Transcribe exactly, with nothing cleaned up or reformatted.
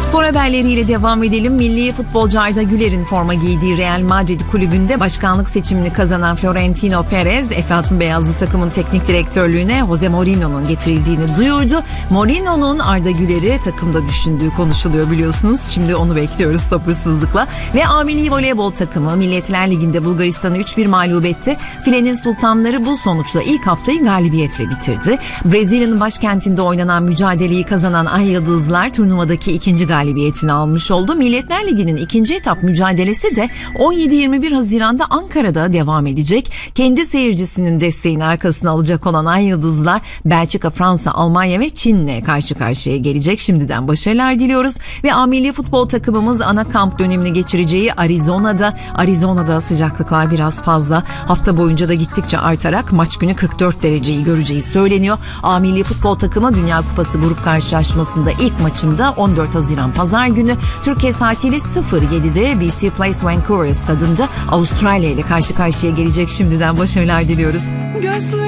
Spor haberleriyle devam edelim. Milli futbolcu Arda Güler'in forma giydiği Real Madrid kulübünde başkanlık seçimini kazanan Florentino Perez, Eflatun Beyazlı takımın teknik direktörlüğüne Jose Mourinho'nun getirildiğini duyurdu. Mourinho'nun Arda Güler'i takımda düşündüğü konuşuluyor biliyorsunuz. Şimdi onu bekliyoruz sabırsızlıkla. Ve A Milli Voleybol takımı Milletler Ligi'nde Bulgaristan'ı üç bir mağlup etti. Filenin sultanları bu sonuçla ilk haftayı galibiyetle bitirdi. Brezilya'nın başkentinde oynanan mücadeleyi kazanan Ay Yıldızlar turnuvadaki ikinci galibiyetini almış oldu. Milletler Ligi'nin ikinci etap mücadelesi de on yedi yirmi bir Haziran'da Ankara'da devam edecek. Kendi seyircisinin desteğini arkasına alacak olan Ay Yıldızlar Belçika, Fransa, Almanya ve Çin'le karşı karşıya gelecek. Şimdiden başarılar diliyoruz. Ve A Milli Futbol takımımız ana kamp dönemini geçireceği Arizona'da. Arizona'da sıcaklıklar biraz fazla. Hafta boyunca da gittikçe artarak maç günü kırk dört dereceyi göreceği söyleniyor. A Milli Futbol takımı Dünya Kupası grup karşılaşmasında ilk maçında on dört Haziran Pazar günü Türkiye saatiyle sıfır yedide B C Place Vancouver stadında Avustralya ile karşı karşıya gelecek. Şimdiden başarılar diliyoruz.